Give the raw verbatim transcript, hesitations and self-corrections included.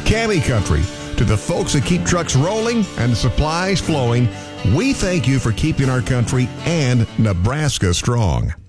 Cami Country, to the folks that keep trucks rolling and supplies flowing, we thank you for keeping our country and Nebraska strong.